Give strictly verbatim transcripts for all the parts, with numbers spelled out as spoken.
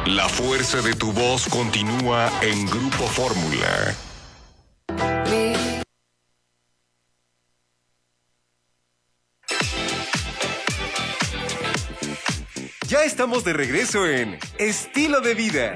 La fuerza de tu voz continúa en Grupo Fórmula. Ya estamos de regreso en Estilo de Vida.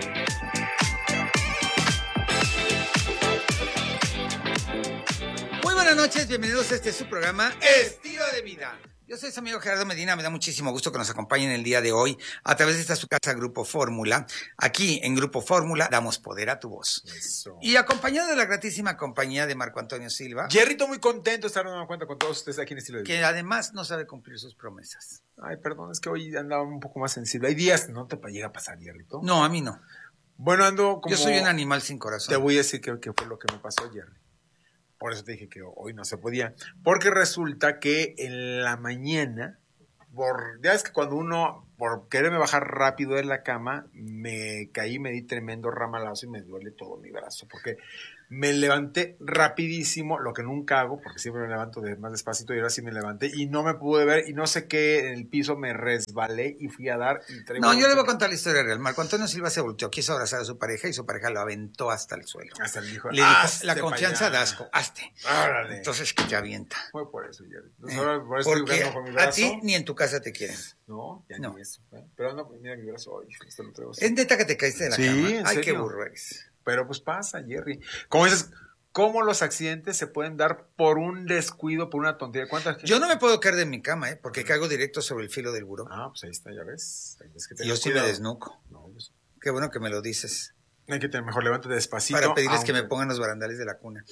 Muy buenas noches, bienvenidos a este su programa Estilo de Vida. Yo soy su amigo Gerardo Medina, me da muchísimo gusto que nos acompañen el día de hoy a través de esta su casa Grupo Fórmula. Aquí en Grupo Fórmula damos poder a tu voz. Eso. Y acompañado de la gratísima compañía de Marco Antonio Silva. Jerrito, muy contento de estar dando cuenta con todos ustedes aquí en Estilo de Vida. Que además no sabe cumplir sus promesas. Ay, perdón, es que hoy andaba un poco más sensible. Hay días, ¿no te llega a pasar, Jerrito? No, a mí no. Bueno, ando como... Yo soy un animal sin corazón. Te voy a decir que, que fue lo que me pasó, Jerry. Por eso te dije que hoy no se podía. Porque resulta que en la mañana... Por, ya es que cuando uno, por quererme bajar rápido de la cama, me caí, me di tremendo ramalazo y me duele todo mi brazo, porque me levanté rapidísimo, lo que nunca hago, porque siempre me levanto de más despacito, y ahora sí me levanté, y no me pude ver, y no sé qué, en el piso me resbalé y fui a dar... Y traigo no, yo le voy a contar la historia real. Marco Antonio Silva se volteó, quiso abrazar a su pareja, y su pareja lo aventó hasta el suelo. Hasta el dijo, le dijo, la confianza da asco, hazte. Árale. Entonces que te avienta. Fue por eso, Jerry. Eh, Ahora, por eso estoy porque jugando con mi brazo. a ti ni en tu casa te quieren. No, ya No. ni eso. ¿eh? Pero no, pues mira mi brazo hoy. Esto lo traigo así. Es neta que te caíste de la Sí, cama. ¿en Ay, qué serio? burro eres. Pero pues pasa, Jerry. Como dices, ¿cómo los accidentes se pueden dar por un descuido, por una tontería? ¿Cuántas gente? Yo no me puedo caer de mi cama, ¿eh? Porque caigo directo sobre el filo del buró. Ah, pues ahí está, ya ves. Ahí es que Y tener yo sí me cuidado. desnuco. No, pues, Qué bueno que me lo dices. hay que tener mejor levante despacito. Para pedirles aunque... que me pongan los barandales de la cuna.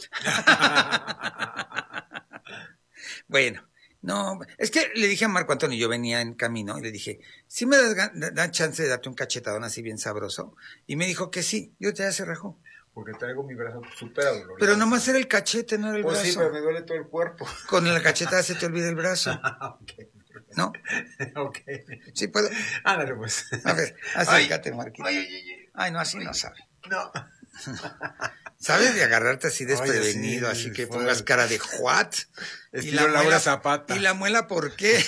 Bueno, no, es que le dije a Marco Antonio, yo venía en camino, y le dije, ¿sí me das gan- da chance de darte un cachetadón así bien sabroso? Y me dijo que sí, yo ya se rajó. Porque traigo mi brazo súper doloroso. Pero nomás era el cachete, no era el Pues brazo. sí, pero me duele todo el cuerpo. Con la cachetada se te olvida el brazo, Ok. ¿no? Ok. Sí puedo. Ándale, pues. A ver, acércate, Marquito. Ay, ay, ay, Ay, no, así no sabe. ay. No. ¿Sabes de agarrarte así Oye, desprevenido, sí, así que fue- pongas cara de what? Estilo Laura Zapata. ¿Y la muela por qué?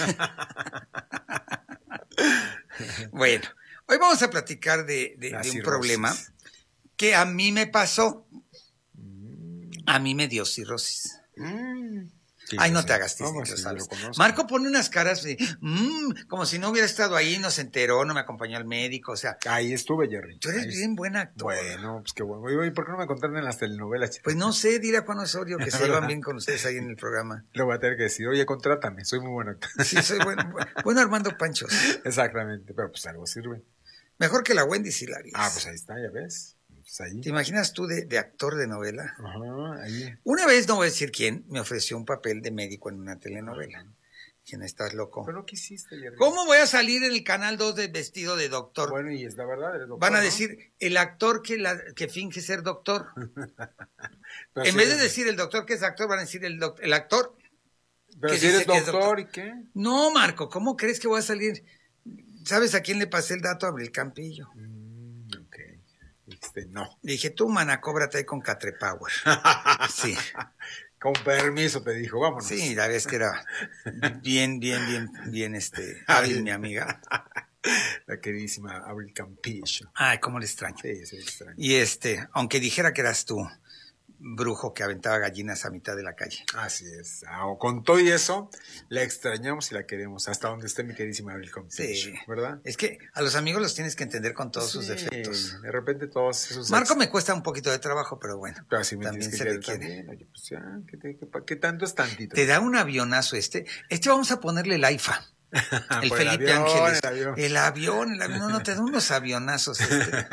Bueno, hoy vamos a platicar de, de- La de un cirrosis. problema que a mí me pasó. A mí me dio cirrosis. Mm. Sí, Ay, yo no sé. te hagas No, tísico, pues sí, yo ¿sabes? lo conozco. Marco pone unas caras de, mm, como si no hubiera estado ahí, no se enteró, no me acompañó al médico, o sea, Ahí estuve, Jerry. tú eres Ahí bien buen actor. Bueno, pues qué bueno. ¿Y por qué no me contaron en las telenovelas? Pues no sé, dile a Juan Osorio que se ¿Verdad? llevan bien con ustedes ahí en el programa. Le voy a tener que decir, oye, contrátame, soy muy buen actor. Sí, soy bueno, bueno Armando Panchos. Exactamente, pero pues algo sirve. Mejor que la Wendy Silarias. Ah, pues ahí está, ya ves. Pues ahí. ¿Te imaginas tú de, de actor de novela? Ajá, ahí. Una vez, no voy a decir quién, me ofreció un papel de médico en una telenovela. ¿Quién estás loco? Pero ¿qué hiciste, Jerry? ¿Cómo voy a salir en el Canal dos de vestido de doctor? Bueno, y es la verdad, eres doctor, Van a ¿no? decir, el actor que, la, que finge ser doctor. Pero En si vez de eres- decir el doctor que es actor, van a decir el, doc- el actor. Pero que si dice eres que es doctor, doctor. ¿y qué? No, Marco, ¿cómo crees que voy a salir? ¿Sabes a quién le pasé el dato? A Abril Campillo. Mm, ok. Dijiste, no. Le dije, tú, mana, cóbrate ahí con Catrepower. Sí. Con permiso te dijo, vámonos. Sí, la vez que era bien, bien, bien, bien, este, hábil mi amiga. La queridísima Abril Campillo. Ay, cómo le extraño. Sí, sí, extraño. Y este, aunque dijera que eras tú, brujo que aventaba gallinas a mitad de la calle. Así es. Ah, con todo y eso, la extrañamos y la queremos. Hasta donde esté mi queridísima Abril Campillo. Sí. ¿Verdad? Es que a los amigos los tienes que entender con todos sus Sí, defectos. De repente todos esos... Marco me cuesta un poquito de trabajo, pero bueno, Pero así me también tienes se que le querer quiere. también. Oye, pues ya, ¿qué, te- qué, pa- qué tanto es tantito? Te da un avionazo este. Este vamos a ponerle el AIFA. El Por Felipe avión, Ángeles. el avión. El avión, el avión. No, no, te da unos avionazos este.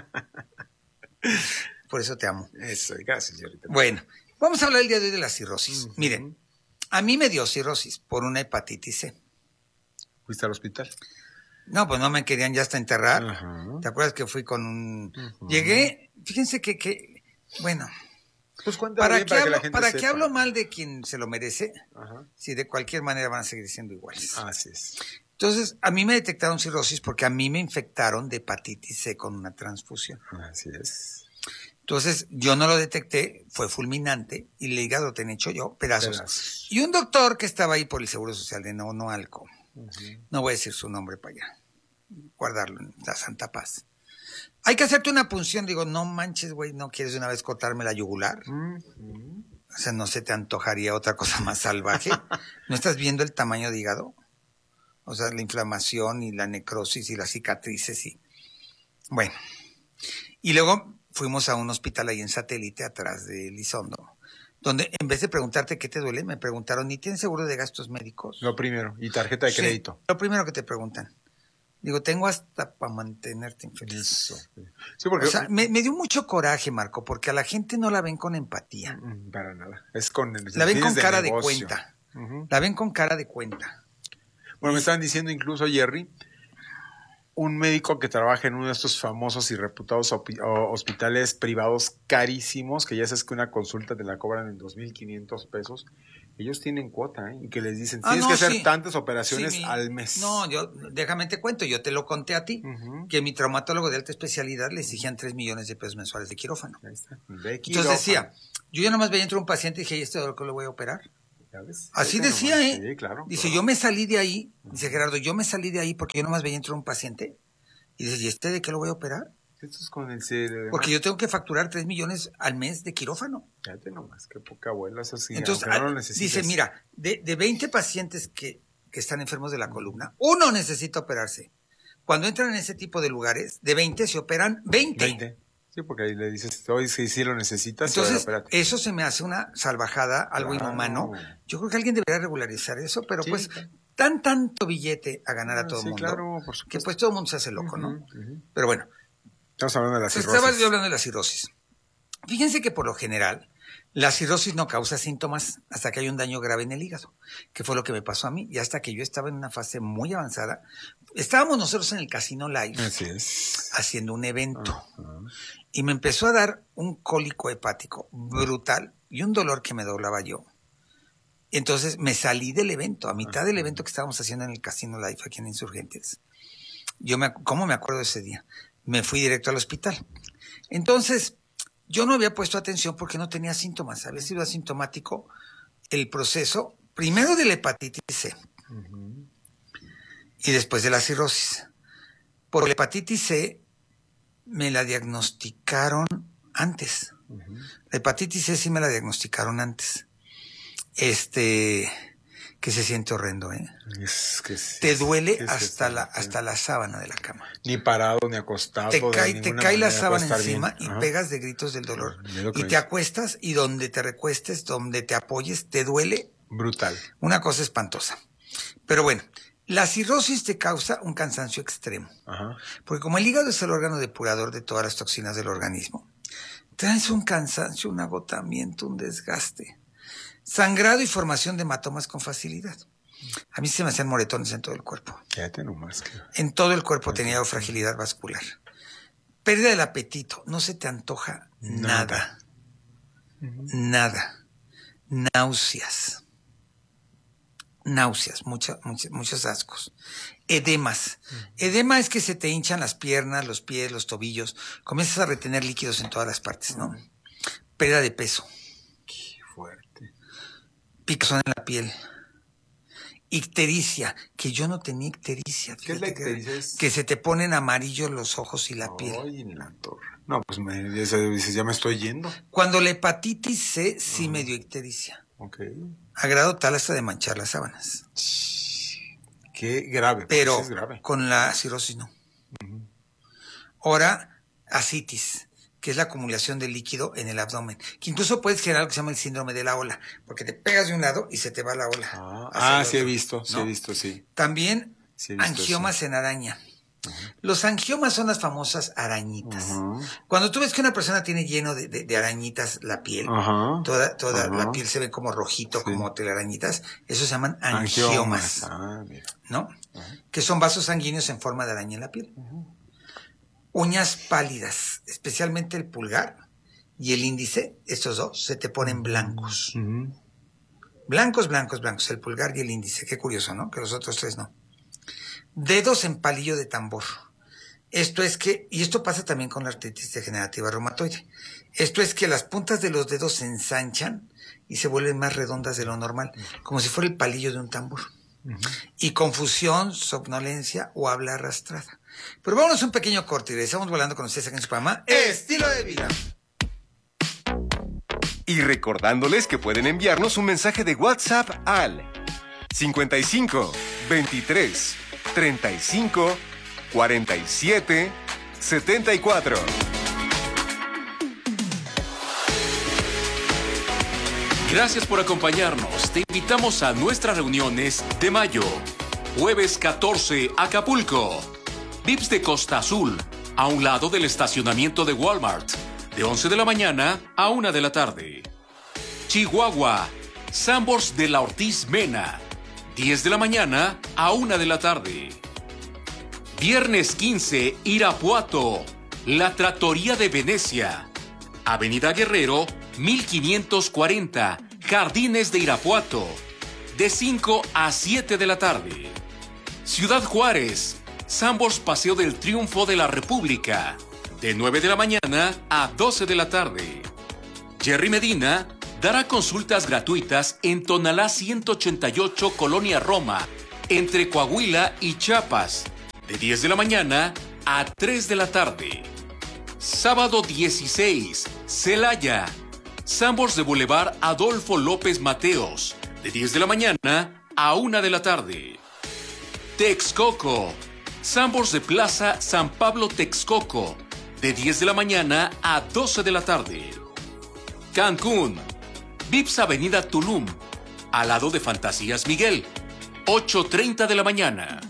Por eso te amo. Eso, gracias, señorita. Bueno, vamos a hablar el día de hoy de la cirrosis. Ujú. Miren, a mí me dio cirrosis por una hepatitis C. ¿Fuiste al hospital? No, pues no me querían ya hasta enterrar. Ajá. ¿Te acuerdas que fui con un... Ujú. Llegué, fíjense que, que bueno, Pues cuéntalo ¿para bien qué para que hablo, la gente para qué sepa. hablo mal de quien se lo merece? Ajá. Si de cualquier manera van a seguir siendo iguales. Así es. Entonces, a mí me detectaron cirrosis porque a mí me infectaron de hepatitis C con una transfusión. Así es. Entonces, yo no lo detecté, fue fulminante, y el hígado tenía hecho yo pedazos. Pedazos. Y un doctor que estaba ahí por el Seguro Social de Nonoalco, Ujú. no voy a decir su nombre para allá, guardarlo en la Santa Paz. hay que hacerte una punción. Digo, no manches, güey, ¿no quieres de una vez cortarme la yugular? Uh-huh. O sea, ¿no se te antojaría otra cosa más salvaje? ¿No estás viendo el tamaño de hígado? O sea, la inflamación y la necrosis y las cicatrices y... Bueno. Y luego fuimos a un hospital ahí en Satélite, atrás de Elizondo, donde en vez de preguntarte qué te duele, me preguntaron, ¿y tienes seguro de gastos médicos? Lo primero, y tarjeta de Sí, crédito. Lo primero que te preguntan. Digo, tengo hasta para mantenerte infeliz. Eso. Sí, porque... O sea, me, me dio mucho coraje, Marco, porque a la gente no la ven con empatía. Para nada. Es con... La ven con cara de, de cuenta. Uh-huh. La ven con cara de cuenta. Bueno, me estaban diciendo incluso, Jerry, un médico que trabaja en uno de estos famosos y reputados hospitales privados carísimos, que ya sabes que una consulta te la cobran en dos mil quinientos pesos, ellos tienen cuota, ¿eh? Y que les dicen, tienes ah, no, que hacer sí. tantas operaciones sí, mi, al mes. No, yo, déjame te cuento, yo te lo conté a ti, uh-huh. que mi traumatólogo de alta especialidad le exigían tres millones de pesos mensuales de quirófano. Ahí está. De quirófano. Entonces decía, yo ya nomás veía entrar un paciente y dije, ¿y este dolor que lo voy a operar? Así decía, nomás, ¿eh? Sí, claro, dice, claro. Yo me salí de ahí, dice Gerardo, yo me salí de ahí porque yo nomás veía entrar un paciente. Y dice, ¿y este de qué lo voy a operar? Esto es con el C D. Porque yo tengo que facturar tres millones al mes de quirófano. Fíjate nomás, qué poca abuela, eso sí. Entonces, no lo dice, mira, de, de veinte pacientes que, que están enfermos de la columna, uno necesita operarse. Cuando entran en ese tipo de lugares, de veinte se operan veinte. veinte. Sí, porque ahí le dices, hoy sí, sí lo necesitas. Entonces, eso se me hace una salvajada, algo claro. inhumano. Yo creo que alguien debería regularizar eso, pero sí. pues dan tanto billete a ganar ah, a todo el sí, mundo, claro, por que pues todo el mundo se hace loco, uh-huh, ¿no? Uh-huh. Pero bueno. Estamos hablando de la cirrosis. Estaba yo hablando de la cirrosis. Fíjense que por lo general, la cirrosis no causa síntomas hasta que hay un daño grave en el hígado, que fue lo que me pasó a mí, y hasta que yo estaba en una fase muy avanzada. Estábamos nosotros en el Casino Live, así es, haciendo un evento, uh-huh. y me empezó a dar un cólico hepático brutal y un dolor que me doblaba yo. Entonces me salí del evento, a mitad del evento que estábamos haciendo en el Casino Live aquí en Insurgentes. Yo me, ¿cómo me acuerdo de ese día? Me fui directo al hospital. Entonces, yo no había puesto atención porque no tenía síntomas. Había sido asintomático el proceso, primero de la hepatitis C uh-huh. y después de la cirrosis. Por la hepatitis C me la diagnosticaron antes. Uh-huh. La hepatitis C sí me la diagnosticaron antes. Este, que se siente horrendo, ¿eh? Es que es, te duele es, hasta es, la hasta la sábana de la cama. Ni parado, ni acostado. Te cae, te cae la sábana encima bien. Y ajá. pegas de gritos del dolor. Y te acuestas y donde te recuestes, donde te apoyes, te duele. Brutal. Una cosa espantosa. Pero bueno, la cirrosis te causa un cansancio extremo. Ajá. Porque como el hígado es el órgano depurador de todas las toxinas del organismo, traes un cansancio, un agotamiento, un desgaste. Sangrado y formación de hematomas con facilidad. A mí se me hacían moretones en todo el cuerpo. Quédate nomás. Que... En todo el cuerpo tenía fragilidad vascular. Pérdida del apetito. No se te antoja nada. Nada. Uh-huh. Nada. Náuseas. Náuseas. Mucha, mucha, muchos ascos. Edemas. Uh-huh. Edema es que se te hinchan las piernas, los pies, los tobillos. Comienzas a retener líquidos en todas las partes, ¿no? Uh-huh. Pérdida de peso. Picazón en la piel. Ictericia, que yo no tenía ictericia. ¿Qué es la ictericia? Que, que se te ponen amarillos los ojos y la piel. Ay, en la torre. No, pues me dices, ya me estoy yendo. Cuando la hepatitis C sí uh-huh. me dio ictericia. Ok. A grado tal hasta de manchar las sábanas. Qué grave. Pero pues es grave. Con la cirrosis no. Uh-huh. Ahora, ascitis, que es la acumulación de líquido en el abdomen, que incluso puedes generar lo que se llama el síndrome de la ola, porque te pegas de un lado y se te va la ola. Ah, ah sí he visto, ¿no? sí he visto, sí. También sí he visto angiomas eso. En araña. Uh-huh. Los angiomas son las famosas arañitas. Uh-huh. Cuando tú ves que una persona tiene lleno de, de, de arañitas la piel, uh-huh. toda, toda uh-huh. la piel se ve como rojito, sí. como telarañitas, eso se llaman angiomas, angiomas, ah, mira. ¿no? Uh-huh. Que son vasos sanguíneos en forma de araña en la piel. Uh-huh. Uñas pálidas, especialmente el pulgar y el índice, estos dos, se te ponen blancos. Uh-huh. Blancos, blancos, blancos, el pulgar y el índice. Qué curioso, ¿no? Que los otros tres no. Dedos en palillo de tambor. Esto es que, y esto pasa también con la artritis degenerativa reumatoide. Esto es que las puntas de los dedos se ensanchan y se vuelven más redondas de lo normal, como si fuera el palillo de un tambor. Uh-huh. Y confusión, somnolencia o habla arrastrada. Pero vámonos a un pequeño corte y regresamos volando con ustedes aquí en su programa Estilo de Vida. Y recordándoles que pueden enviarnos un mensaje de WhatsApp al cincuenta y cinco, veintitrés, treinta y cinco, cuarenta y siete, setenta y cuatro. Gracias por acompañarnos. Te invitamos a nuestras reuniones de mayo. Jueves catorce, Acapulco. V I Ps de Costa Azul, a un lado del estacionamiento de Walmart. De once de la mañana a una de la tarde. Chihuahua, Sambors de la Ortiz Mena. diez de la mañana a una de la tarde. Viernes quince, Irapuato, La Trattoria de Venecia. Avenida Guerrero, mil quinientos cuarenta, Jardines de Irapuato. De cinco a siete de la tarde. Ciudad Juárez, Sambors Paseo del Triunfo de la República. De nueve de la mañana a doce de la tarde. Jerry Medina dará consultas gratuitas en Tonalá ciento ochenta y ocho, Colonia Roma, entre Coahuila y Chiapas, de diez de la mañana a tres de la tarde. Sábado dieciséis, Celaya, Sambors de Boulevard Adolfo López Mateos, de diez de la mañana a una de la tarde. Texcoco, Sambors de Plaza San Pablo Texcoco, de diez de la mañana a doce de la tarde. Cancún, V I Ps Avenida Tulum, al lado de Fantasías Miguel, ocho treinta de la mañana.